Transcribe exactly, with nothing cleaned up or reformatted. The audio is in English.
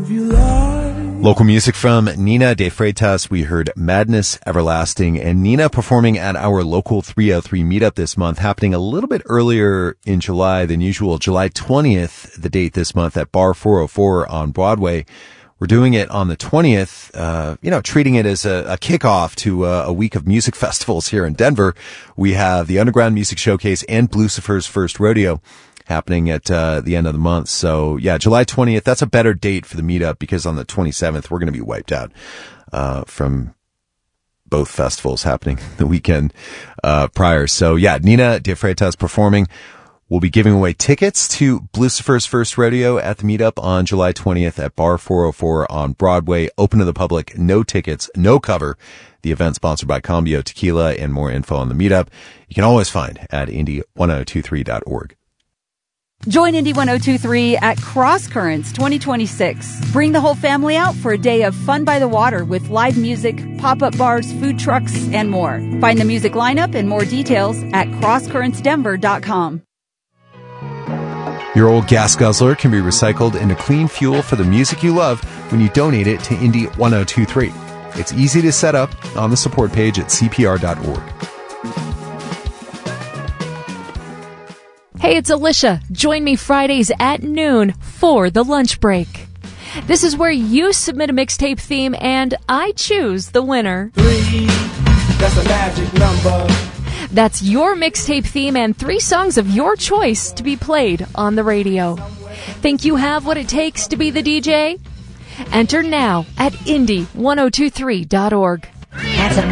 Local music from Nina de Freitas. We heard Madness Everlasting, and Nina performing at our local three oh three meetup this month, happening a little bit earlier in July than usual. July twentieth, the date this month at Bar four oh four on Broadway. We're doing it on the twentieth, uh, you know, treating it as a, a kickoff to a, a week of music festivals here in Denver. We have the Underground Music Showcase and Blucifer's First Rodeo happening at uh, the end of the month. So, yeah, July twentieth, that's a better date for the meetup because on the twenty-seventh, we're going to be wiped out uh, from both festivals happening the weekend uh, prior. So, yeah, Nina de Freitas performing. We'll be giving away tickets to Blucifer's First Rodeo at the meetup on July twentieth at Bar four oh four on Broadway. Open to the public, no tickets, no cover. The event sponsored by Cambio Tequila, and more info on the meetup you can always find at indie ten twenty-three dot org. Join Indie ten twenty-three at Cross Currents twenty twenty-six. Bring the whole family out for a day of fun by the water with live music, pop-up bars, food trucks, and more. Find the music lineup and more details at cross currents denver dot com. Your old gas guzzler can be recycled into clean fuel for the music you love when you donate it to Indie ten twenty-three. It's easy to set up on the support page at c p r dot org. Hey, it's Alicia. Join me Fridays at noon for the lunch break. This is where you submit a mixtape theme and I choose the winner. Three, that's a magic number. That's your mixtape theme and three songs of your choice to be played on the radio. Think you have what it takes to be the D J? Enter now at indie ten twenty-three dot org. That's a